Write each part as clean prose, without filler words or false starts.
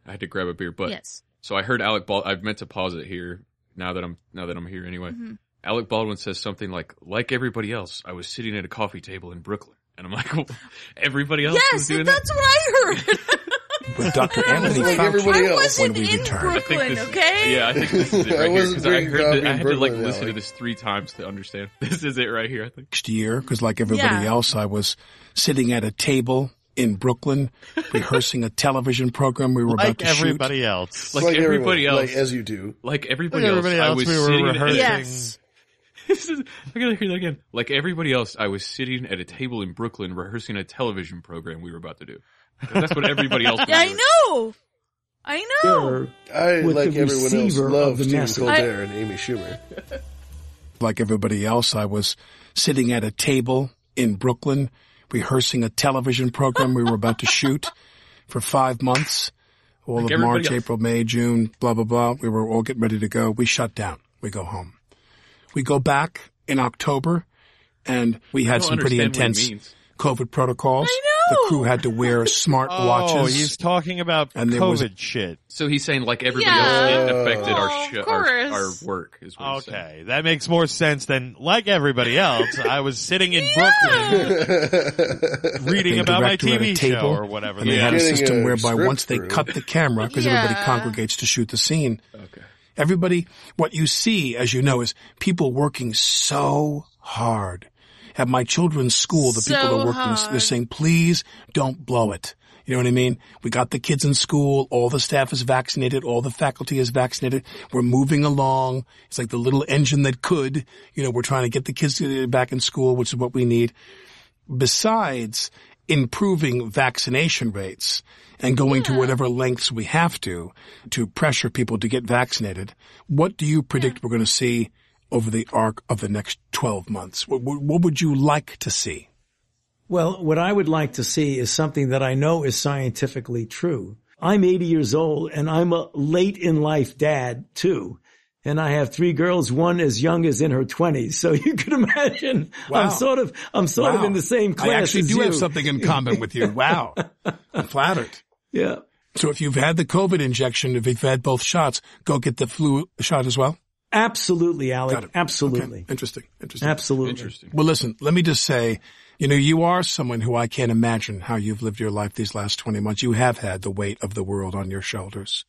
I had to grab a beer, but Yes. So I heard Alec Baldwin. I've meant to pause it here now that I'm here anyway. Mm-hmm. Alec Baldwin says something like everybody else, I was sitting at a coffee table in Brooklyn. And I'm like, well, everybody else was doing that's what I heard. With Dr. Anthony Like Fauci everybody I else wasn't when we in return. Brooklyn, okay? Yeah, I think this is it right I here. wasn't Because I drinking coffee in had to Brooklyn, listen to Alec. this 3 times to understand. This is it right here, I think. Next year, because like everybody else, I was sitting at a table in Brooklyn rehearsing a television program we were about to shoot. Like everybody else. Like everybody everyone, else. Like as you do. Like everybody Like else, everybody I else, was we were sitting rehearsing. Yes. I gotta hear that again. Like everybody else, I was sitting at a table in Brooklyn rehearsing a television program we were about to do. 'Cause that's what everybody else was I doing. know. I know. I, With like the everyone else, receiver love of the Stephen message. Colbert and Amy Schumer. Like everybody else, I was sitting at a table in Brooklyn rehearsing a television program we were about to shoot for 5 months. All Like of March, everybody else. April, May, June, blah, blah, blah. We were all getting ready to go. We shut down. We go home. We go back in October, and we had don't some pretty understand what he intense means. COVID protocols. I know. The crew had to wear smart Oh, watches. he's talking about And there COVID was- shit. So he's saying like everybody Yeah. else, it affected of course. our work. Is what he's saying. Okay, that makes more sense than like everybody else. I was sitting in Brooklyn reading They about my direct her at a TV show table, or whatever. And they the had a Getting system a whereby script once they through. cut the camera, because everybody Yeah. congregates to shoot the scene, Okay. everybody, what you see, as you know, is people working so hard. At my children's school, the people So that are working, they're hard. saying, please don't blow it. You know what I mean? We got the kids in school. All the staff is vaccinated. All the faculty is vaccinated. We're moving along. It's like the little engine that could. You know, we're trying to get the kids back in school, which is what we need. Besides improving vaccination rates and going to whatever lengths we have to pressure people to get vaccinated, what do you predict we're going to see over the arc of the next 12 months? What would you like to see? Well, what I would like to see is something that I know is scientifically true. I'm 80 years old and I'm a late in life dad too. And I have 3 girls, one as young as in her 20s. So you can imagine Wow. I'm sort of in the same class I actually as do you. have something in common with you. Wow. I'm flattered. Yeah. So if you've had the COVID injection, if you've had both shots, go get the flu shot as well? Absolutely, Alec. Got it. Absolutely. Okay. Interesting. Absolutely. Interesting. Well, listen, let me just say, you know, you are someone who I can't imagine how you've lived your life these last 20 months. You have had the weight of the world on your shoulders.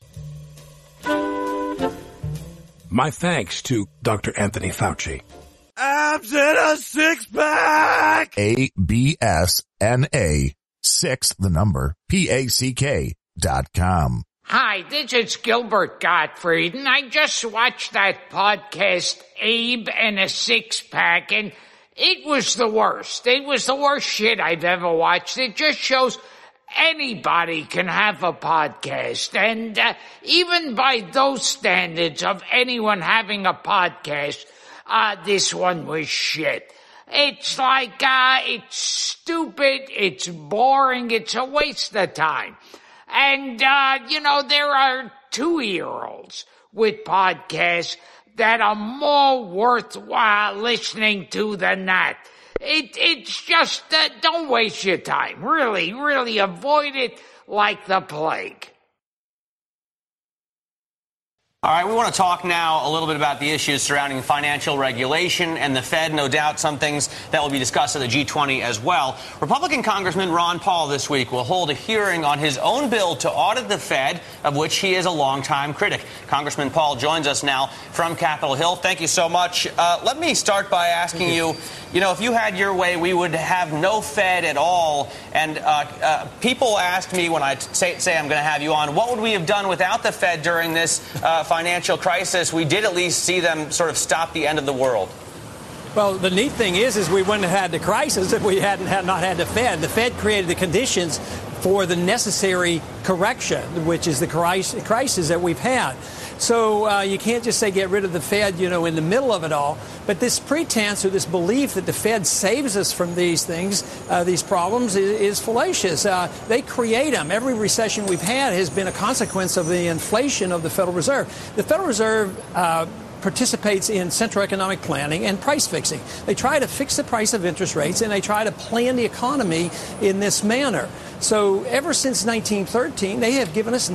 My thanks to Dr. Anthony Fauci. Abs in a six-pack! ABSNA 6 the number PACK.com. Hi, this is Gilbert Gottfried, and I just watched that podcast, Abe and a Six-Pack, and it was the worst. It was the worst shit I've ever watched. It just shows anybody can have a podcast, and even by those standards of anyone having a podcast, this one was shit. It's like, it's stupid, it's boring, it's a waste of time. And, there are 2-year-olds with podcasts that are more worthwhile listening to than that. It's just, don't waste your time. Really, really avoid it like the plague. All right, we want to talk now a little bit about the issues surrounding financial regulation and the Fed. No doubt some things that will be discussed at the G20 as well. Republican Congressman Ron Paul this week will hold a hearing on his own bill to audit the Fed, of which he is a longtime critic. Congressman Paul joins us now from Capitol Hill. Thank you so much. Let me start by asking you, if you had your way, we would have no Fed at all. And people ask me when I say I'm going to have you on, what would we have done without the Fed during this financial crisis? We did at least see them sort of stop the end of the world. Well, the neat thing is we wouldn't have had the crisis if we had not had the Fed. The Fed created the conditions for the necessary correction, which is the crisis that we've had. So you can't just say get rid of the Fed, in the middle of it all. But this pretense or this belief that the Fed saves us from these things, these problems, is fallacious. They create them. Every recession we've had has been a consequence of the inflation of the Federal Reserve. The Federal Reserve participates in central economic planning and price fixing. They try to fix the price of interest rates, and they try to plan the economy in this manner. So ever since 1913, they have given us